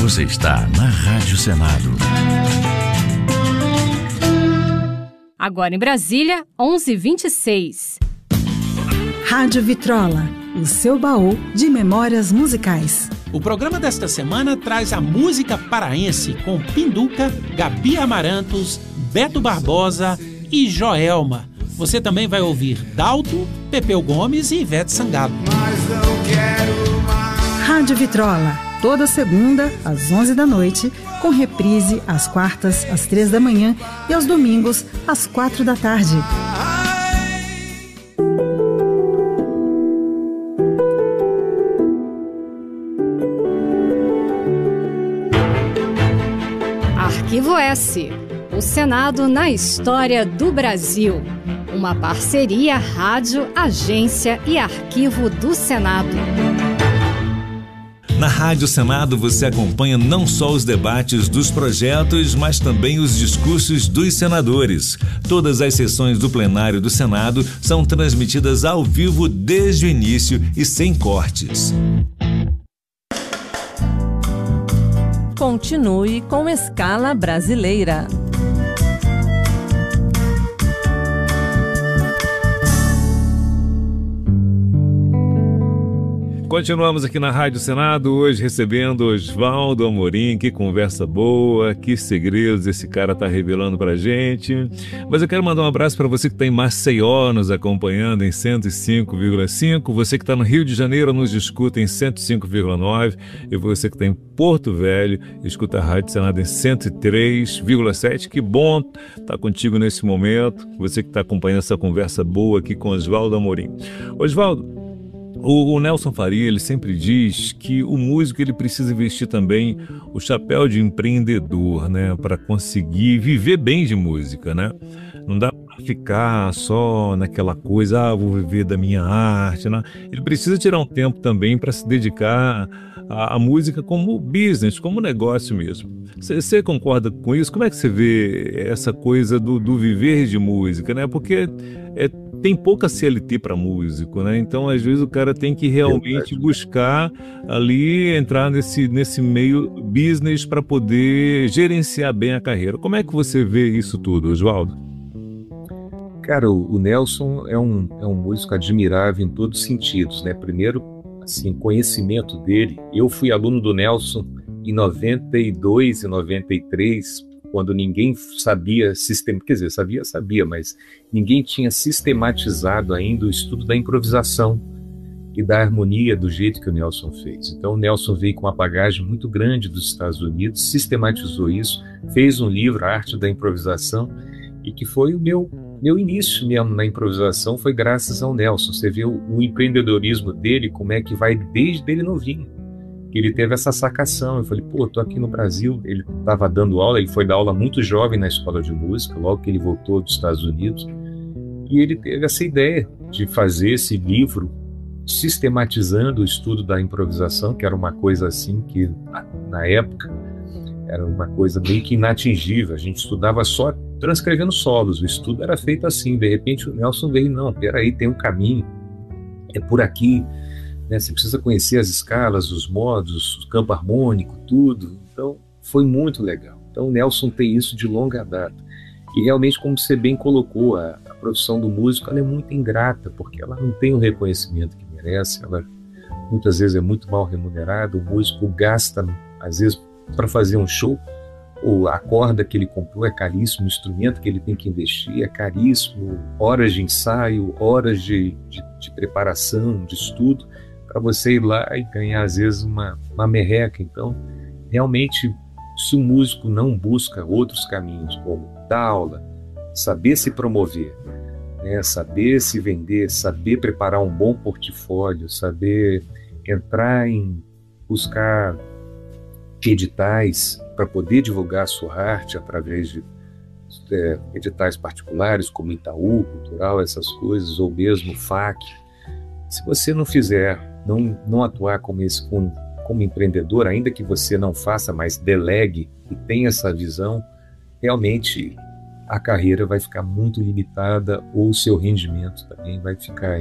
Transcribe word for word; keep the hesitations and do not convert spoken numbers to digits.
Você está na Rádio Senado. Agora em Brasília, onze e vinte e seis. Rádio Vitrola, o seu baú de memórias musicais. O programa desta semana traz a música paraense com Pinduca, Gabi Amarantos, Beto Barbosa e Joelma. Você também vai ouvir Dalto, Pepeu Gomes e Ivete Sangalo. Mas não quero mais. Rádio Vitrola, toda segunda às onze da noite, com reprise às quartas às três da manhã e aos domingos às quatro da tarde. Arquivo S, o Senado na história do Brasil. Uma parceria Rádio, Agência e Arquivo do Senado. Na Rádio Senado você acompanha não só os debates dos projetos, mas também os discursos dos senadores. Todas as sessões do plenário do Senado são transmitidas ao vivo desde o início e sem cortes. Continue com Escala Brasileira. Continuamos aqui na Rádio Senado, hoje recebendo Osvaldo Amorim. Que conversa boa, que segredos esse cara tá revelando pra gente. Mas eu quero mandar um abraço para você que está em Maceió nos acompanhando em cento e cinco vírgula cinco, você que está no Rio de Janeiro nos escuta em cento e cinco vírgula nove e você que está em Porto Velho escuta a Rádio Senado em cento e três vírgula sete. Que bom estar contigo nesse momento, você que está acompanhando essa conversa boa aqui com Osvaldo Amorim. Osvaldo, O, o Nelson Faria, ele sempre diz que o músico ele precisa vestir também o chapéu de empreendedor, né, para conseguir viver bem de música, né? Não dá para ficar só naquela coisa, ah, vou viver da minha arte, né? Ele precisa tirar um tempo também para se dedicar à, à música como business, como negócio mesmo. Você concorda com isso? Como é que você vê essa coisa do, do viver de música, né? Porque é, tem pouca C L T para músico, né? Então, às vezes, o cara tem que realmente buscar ali, entrar nesse, nesse meio business para poder gerenciar bem a carreira. Como é que você vê isso tudo, Osvaldo? Cara, o, o Nelson é um, é um músico admirável em todos os sentidos, né? Primeiro, assim, conhecimento dele. Eu fui aluno do Nelson em noventa e dois e noventa e três, quando ninguém sabia, sistema, quer dizer, sabia, sabia, mas ninguém tinha sistematizado ainda o estudo da improvisação e da harmonia do jeito que o Nelson fez. Então o Nelson veio com uma bagagem muito grande dos Estados Unidos, sistematizou isso, fez um livro, A Arte da Improvisação, e que foi o meu, meu início mesmo na improvisação, foi graças ao Nelson. Você vê o, o empreendedorismo dele, como é que vai desde ele novinho. Ele teve essa sacação. Eu falei, pô, tô aqui no Brasil. Ele estava dando aula, ele foi dar aula muito jovem na escola de música, logo que ele voltou dos Estados Unidos, e ele teve essa ideia de fazer esse livro sistematizando o estudo da improvisação, que era uma coisa assim que na época era uma coisa meio que inatingível. A gente estudava só transcrevendo solos, o estudo era feito assim. De repente o Nelson veio, não, peraí, tem um caminho, é por aqui, né? Você precisa conhecer as escalas, os modos, o campo harmônico, tudo. Então foi muito legal. Então o Nelson tem isso de longa data. E realmente, como você bem colocou, a, a profissão do músico ela é muito ingrata, porque ela não tem o reconhecimento que merece, ela muitas vezes é muito mal remunerada. O músico gasta, às vezes, para fazer um show, ou a corda que ele comprou é caríssimo, o instrumento que ele tem que investir é caríssimo, horas de ensaio, horas de, de, de preparação, de estudo, para você ir lá e ganhar, às vezes, uma, uma merreca. Então, realmente, se o músico não busca outros caminhos, como dar aula, saber se promover, né, saber se vender, saber preparar um bom portfólio, saber entrar em buscar editais para poder divulgar a sua arte através de é, editais particulares, como Itaú, Cultural, essas coisas, ou mesmo F A C. Se você não fizer, não, não atuar como, esse, como, como empreendedor, ainda que você não faça, mas delegue e tenha essa visão, realmente a carreira vai ficar muito limitada, ou o seu rendimento também vai ficar